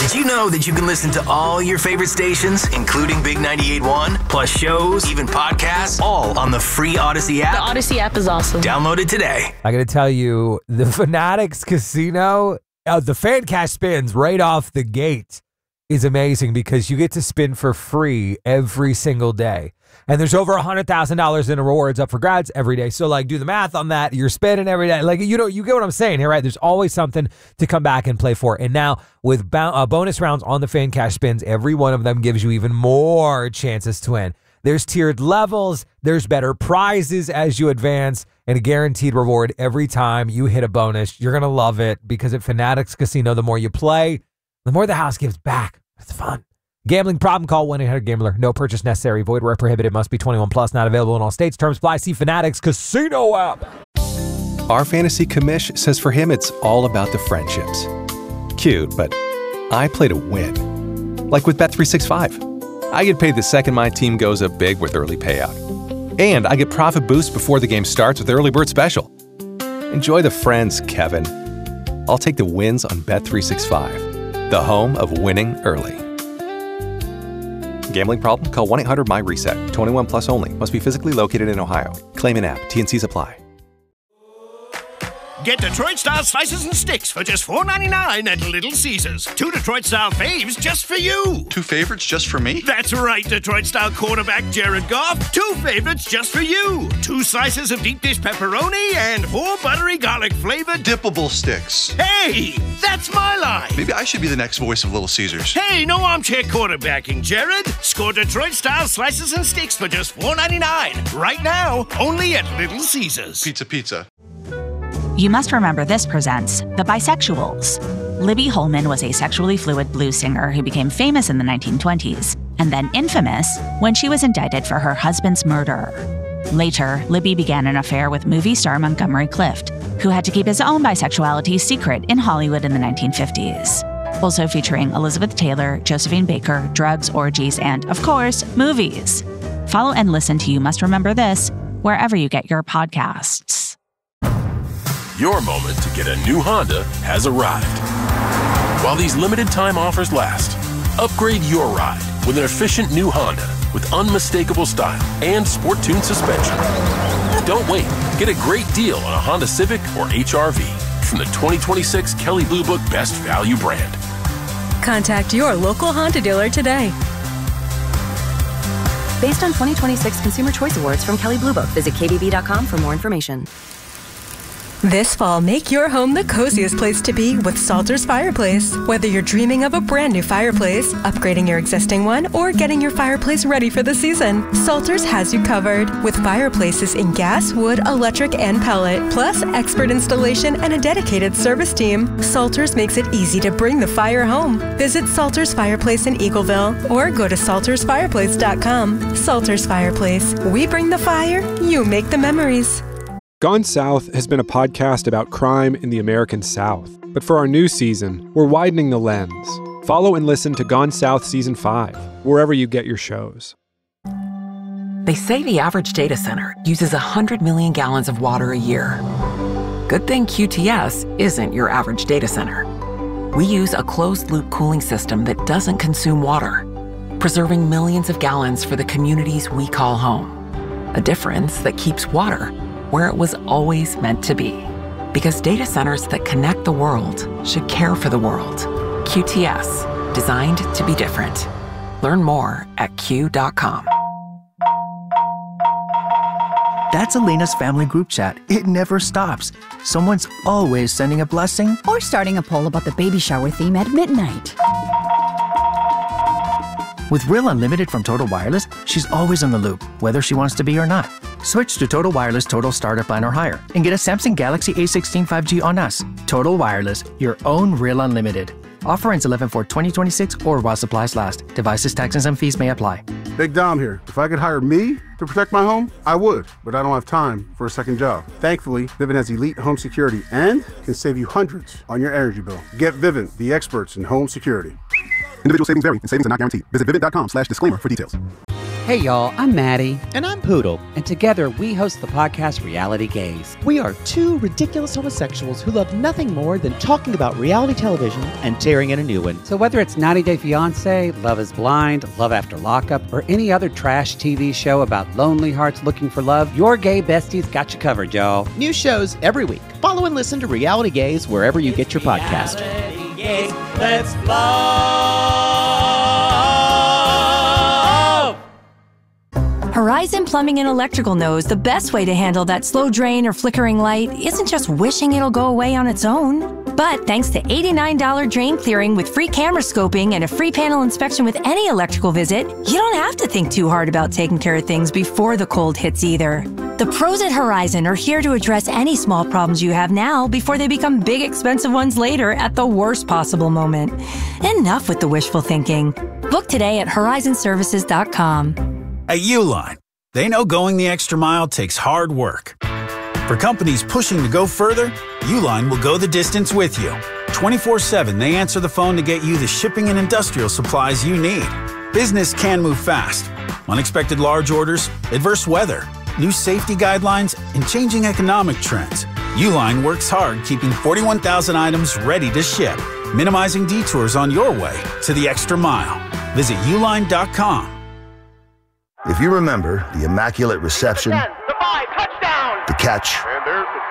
Did you know that you can listen to all your favorite stations, including Big 98.1, plus shows, even podcasts, all on the free Odyssey app? The Odyssey app is awesome. Download it today. I got to tell you, the Fanatics Casino, the fan cash spins right off the gate is amazing because you get to spin for free every single day. And there's over $100,000 in rewards up for grabs every day. So, like, do the math on that. You're spending every day. Like, you get what I'm saying here, right? There's always something to come back and play for. And now with bonus rounds on the fan cash spins, every one of them gives you even more chances to win. There's tiered levels. There's better prizes as you advance and a guaranteed reward every time you hit a bonus. You're going to love it because at Fanatics Casino, the more you play, the more the house gives back. It's fun. Gambling problem? Call 1-800-GAMBLER. No purchase necessary. Void where prohibited. Must be 21 plus. Not available in all states. Terms apply. See Fanatics Casino app. Our fantasy commish says for him it's all about the friendships. Cute, but I play to win. Like with Bet365. I get paid the second my team goes up big with early payout. And I get profit boost before the game starts with Early Bird Special. Enjoy the friends, Kevin. I'll take the wins on Bet365. The home of winning early. Gambling problem? Call 1-800-MY-RESET. 21 plus only. Must be physically located in Ohio. Claim in app. T&Cs apply. Get Detroit-style slices and sticks for just $4.99 at Little Caesars. 2 Detroit-style faves just for you. 2 favorites just for me? That's right, Detroit-style quarterback Jared Goff. 2 favorites just for you. 2 slices of deep dish pepperoni and 4 buttery garlic-flavored dippable sticks. Hey, that's my line. Maybe I should be the next voice of Little Caesars. Hey, no armchair quarterbacking, Jared. Score Detroit-style slices and sticks for just $4.99. Right now, only at Little Caesars. Pizza. You Must Remember This presents The Bisexuals. Libby Holman was a sexually fluid blues singer who became famous in the 1920s, and then infamous when she was indicted for her husband's murder. Later, Libby began an affair with movie star Montgomery Clift, who had to keep his own bisexuality secret in Hollywood in the 1950s. Also featuring Elizabeth Taylor, Josephine Baker, drugs, orgies, and, of course, movies. Follow and listen to You Must Remember This wherever you get your podcasts. Your moment to get a new Honda has arrived. While these limited time offers last, upgrade your ride with an efficient new Honda with unmistakable style and sport-tuned suspension. Don't wait. Get a great deal on a Honda Civic or HR-V from the 2026 Kelley Blue Book Best Value brand. Contact your local Honda dealer today. Based on 2026 Consumer Choice Awards from Kelley Blue Book. Visit kbb.com for more information. This fall, make your home the coziest place to be with Salter's Fireplace. Whether you're dreaming of a brand new fireplace, upgrading your existing one, or getting your fireplace ready for the season, Salter's has you covered with fireplaces in gas, wood, electric, and pellet, plus expert installation and a dedicated service team. Salter's makes it easy to bring the fire home. Visit Salter's Fireplace in Eagleville or go to saltersfireplace.com. Salter's Fireplace. We bring the fire, you make the memories. Gone South has been a podcast about crime in the American South. But for our new season, we're widening the lens. Follow and listen to Gone South Season 5, wherever you get your shows. They say the average data center uses 100 million gallons of water a year. Good thing QTS isn't your average data center. We use a closed-loop cooling system that doesn't consume water, preserving millions of gallons for the communities we call home. A difference that keeps water where it was always meant to be. Because data centers that connect the world should care for the world. QTS, designed to be different. Learn more at Q.com. That's Elena's family group chat. It never stops. Someone's always sending a blessing or starting a poll about the baby shower theme at midnight. With Real Unlimited from Total Wireless, she's always in the loop, whether she wants to be or not. Switch to Total Wireless Total Starter Plan or higher and get a Samsung Galaxy A16 5G on us. Total Wireless, your own Real Unlimited. Offer ends 11/4/2026 or while supplies last. Devices, taxes, and fees may apply. Big Dom here. If I could hire me to protect my home, I would, but I don't have time for a second job. Thankfully, Vivint has elite home security and can save you hundreds on your energy bill. Get Vivint, the experts in home security. Individual savings vary and savings are not guaranteed. Visit Vivint.com/disclaimer for details. Hey y'all, I'm Maddie. And I'm Poodle. And together we host the podcast Reality Gaze. We are two ridiculous homosexuals who love nothing more than talking about reality television and tearing in a new one. So whether it's 90 Day Fiancé, Love is Blind, Love After Lockup, or any other trash TV show about lonely hearts looking for love, your gay besties got you covered, y'all. New shows every week. Follow and listen to Reality Gaze wherever you get your podcast. Gaze, let's love. Horizon Plumbing and Electrical knows the best way to handle that slow drain or flickering light isn't just wishing it'll go away on its own. But thanks to $89 drain clearing with free camera scoping and a free panel inspection with any electrical visit, you don't have to think too hard about taking care of things before the cold hits either. The pros at Horizon are here to address any small problems you have now before they become big, expensive ones later at the worst possible moment. Enough with the wishful thinking. Book today at horizonservices.com. At Uline, they know going the extra mile takes hard work. For companies pushing to go further, Uline will go the distance with you. 24/7, they answer the phone to get you the shipping and industrial supplies you need. Business can move fast. Unexpected large orders, adverse weather, new safety guidelines, and changing economic trends. Uline works hard keeping 41,000 items ready to ship, minimizing detours on your way to the extra mile. Visit uline.com. If you remember the Immaculate Reception, the catch,